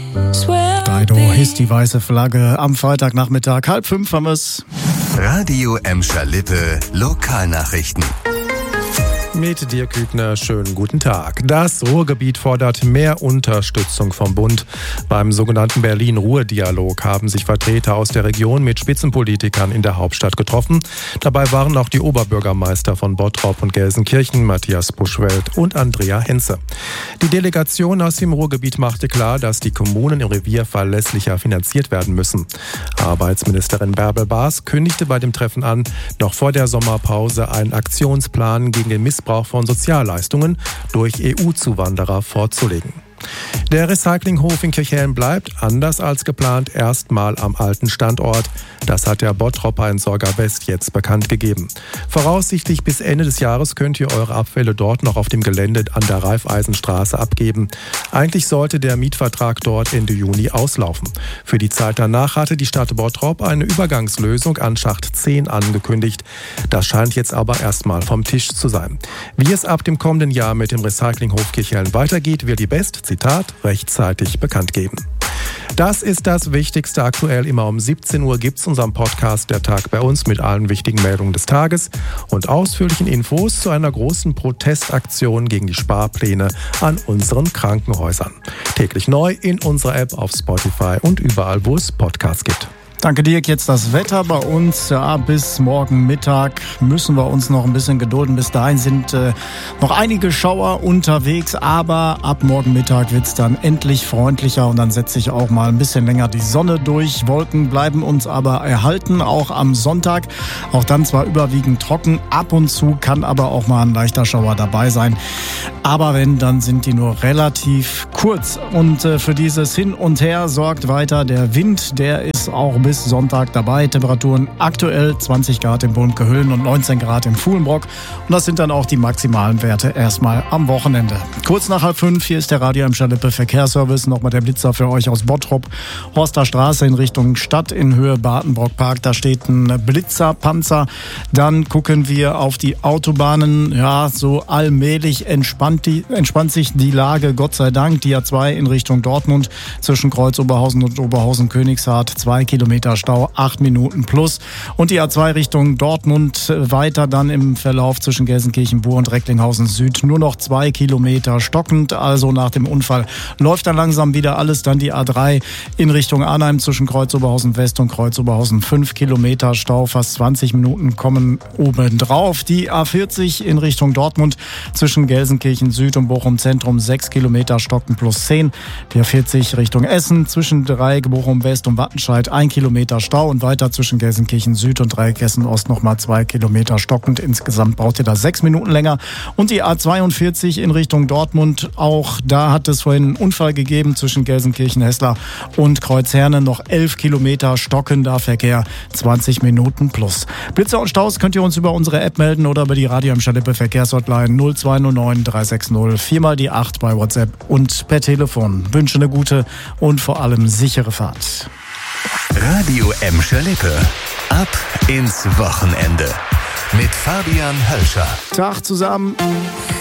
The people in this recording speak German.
Dido hisst die weiße Flagge. Am Freitagnachmittag 4:30 haben wir's. Radio Emscher-Lippe Lokalnachrichten. Mit dir, Kübner, schönen guten Tag. Das Ruhrgebiet fordert mehr Unterstützung vom Bund. Beim sogenannten Berlin-Ruhr-Dialog haben sich Vertreter aus der Region mit Spitzenpolitikern in der Hauptstadt getroffen. Dabei waren auch die Oberbürgermeister von Bottrop und Gelsenkirchen, Matthias Buschwelt und Andrea Henze. Die Delegation aus dem Ruhrgebiet machte klar, dass die Kommunen im Revier verlässlicher finanziert werden müssen. Arbeitsministerin Bärbel Baas kündigte bei dem Treffen an, noch vor der Sommerpause einen Aktionsplan gegen den Missbrauch von Sozialleistungen durch EU-Zuwanderer vorzulegen. Der Recyclinghof in Kirchhellen bleibt, anders als geplant, erstmal am alten Standort. Das hat der Bottropper Entsorger West jetzt bekannt gegeben. Voraussichtlich bis Ende des Jahres könnt ihr eure Abfälle dort noch auf dem Gelände an der Raiffeisenstraße abgeben. Eigentlich sollte der Mietvertrag dort Ende Juni auslaufen. Für die Zeit danach hatte die Stadt Bottrop eine Übergangslösung an Schacht 10 angekündigt. Das scheint jetzt aber erstmal vom Tisch zu sein. Wie es ab dem kommenden Jahr mit dem Recyclinghof Kirchhellen weitergeht, wird die Best, Zitat, rechtzeitig bekannt geben. Das ist das Wichtigste aktuell. Immer um 17 Uhr gibt's unseren Podcast Der Tag bei uns mit allen wichtigen Meldungen des Tages und ausführlichen Infos zu einer großen Protestaktion gegen die Sparpläne an unseren Krankenhäusern. Täglich neu in unserer App, auf Spotify und überall, wo es Podcasts gibt. Danke, Dirk. Jetzt das Wetter bei uns. Ja, bis morgen Mittag müssen wir uns noch ein bisschen gedulden. Bis dahin sind noch einige Schauer unterwegs, aber ab morgen Mittag wird's dann endlich freundlicher und dann setzt sich auch mal ein bisschen länger die Sonne durch. Wolken bleiben uns aber erhalten, auch am Sonntag. Auch dann zwar überwiegend trocken, ab und zu kann aber auch mal ein leichter Schauer dabei sein. Aber wenn, dann sind die nur relativ kurz. Und für dieses Hin und Her sorgt weiter der Wind. Der ist auch bis Sonntag dabei. Temperaturen aktuell 20 Grad in Bulmke-Hüllen und 19 Grad in Fuhlenbrock. Und das sind dann auch die maximalen Werte erstmal am Wochenende. Kurz nach 4:30, hier ist der Radio Emscher-Lippe Verkehrsservice. Nochmal der Blitzer für euch aus Bottrop. Horster Straße in Richtung Stadt in Höhe Bartenbrock-Park. Da steht ein Blitzerpanzer. Dann gucken wir auf die Autobahnen. Ja, so allmählich entspannt sich die Lage, Gott sei Dank. Die A2 in Richtung Dortmund zwischen Kreuz Oberhausen und Oberhausen-Königshardt. 2 Kilometer Stau, 8 Minuten plus. Und die A2 Richtung Dortmund weiter dann im Verlauf zwischen Gelsenkirchen-Bur und Recklinghausen Süd. Nur noch 2 Kilometer stockend. Also nach dem Unfall läuft dann langsam wieder alles. Dann die A3 in Richtung Arnheim zwischen Kreuz Oberhausen West und Kreuz Oberhausen 5 Kilometer Stau. Fast 20 Minuten kommen oben drauf. Die A40 in Richtung Dortmund zwischen Gelsenkirchen Süd und Bochum Zentrum 6 Kilometer stockend plus 10. Die A40 Richtung Essen zwischen Dreieck Bochum West und Wattenscheid 1 Kilometer Stau und weiter zwischen Gelsenkirchen Süd und Dreieck Essen Ost nochmal 2 Kilometer stockend. Insgesamt braucht ihr da 6 Minuten länger. Und die A42 in Richtung Dortmund, auch da hat es vorhin einen Unfall gegeben zwischen Gelsenkirchen-Hessler und Kreuzherne. Noch 11 Kilometer stockender Verkehr, 20 Minuten plus. Blitze und Staus könnt ihr uns über unsere App melden oder über die Radio Emscher-Lippe Verkehrshotline 0209 360 4 die 8 bei WhatsApp und per Telefon. Wünsche eine gute und vor allem sichere Fahrt. Radio Emscher-Lippe. Ab ins Wochenende. Mit Fabian Hölscher. Tag zusammen.